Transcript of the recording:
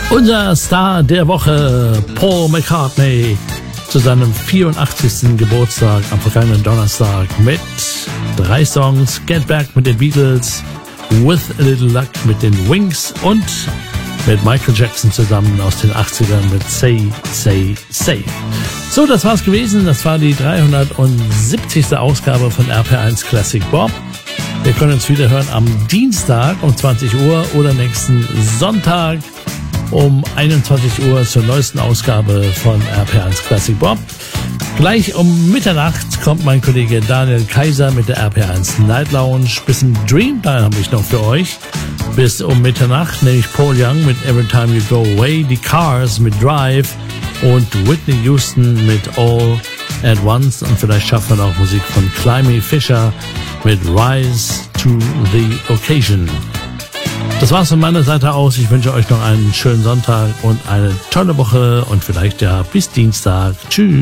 Unser Star der Woche, Paul McCartney, zu seinem 84. Geburtstag am vergangenen Donnerstag mit 3 Songs: Get Back mit den Beatles, With a Little Luck mit den Wings und mit Michael Jackson zusammen aus den 80ern mit Say, Say, Say. So, das war's gewesen. Das war die 370. Ausgabe von RPR1 Classic Bob. Wir können uns wieder hören am Dienstag um 20 Uhr oder nächsten Sonntag um 21 Uhr zur neuesten Ausgabe von RPR1 Classic Bob. Gleich um Mitternacht kommt mein Kollege Daniel Kaiser mit der RPR1 Night Lounge. Bisschen Dreamtime habe ich noch für euch. Bis um Mitternacht nämlich Paul Young mit Every Time You Go Away, die Cars mit Drive und Whitney Houston mit All at Once. Und vielleicht schaffen wir noch Musik von Climby Fisher mit Rise to the Occasion. Das war's von meiner Seite aus. Ich wünsche euch noch einen schönen Sonntag und eine tolle Woche und vielleicht ja bis Dienstag. Tschüss.